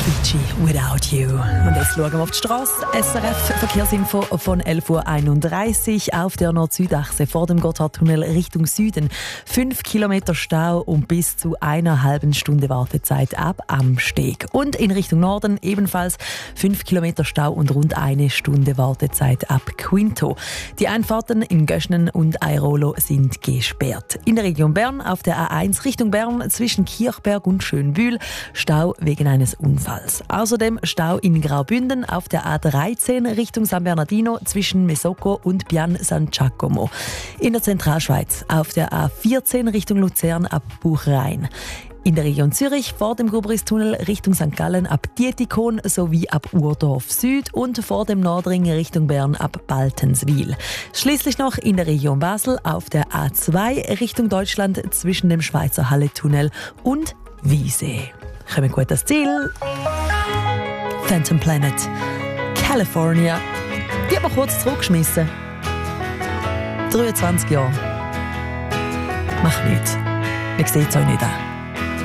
Avicii, Without You. Und jetzt schauen wir auf die Strasse. SRF Verkehrsinfo von 11.31 Uhr auf der Nord-Süd-Achse vor dem Gotthardtunnel Richtung Süden. 5 Kilometer Stau und bis zu 1,5 Stunde Wartezeit ab am Steg. Und in Richtung Norden ebenfalls 5 Kilometer Stau und rund 1 Stunde Wartezeit ab Quinto. Die Einfahrten in Göschnen und Airolo sind gesperrt. In der Region Bern auf der A1 Richtung Bern zwischen Kirchberg und Schönbühl Stau wegen eines Unfalls. Außerdem Stau in Graubünden auf der A13 Richtung San Bernardino zwischen Mesocco und Pian San Giacomo. In der Zentralschweiz auf der A14 Richtung Luzern ab Buchrein. In der Region Zürich vor dem Gubristunnel Richtung St. Gallen ab Dietikon sowie ab Urdorf Süd und vor dem Nordring Richtung Bern ab Baltenswil. Schließlich noch in der Region Basel auf der A2 Richtung Deutschland zwischen dem Schweizer Halletunnel und Wiesee. Kommen wir gut ans Ziel. Phantom Planet, California. Die hat man kurz zurückgeschmissen. 23 Jahre. Macht nichts. Ich sehe es euch nicht an.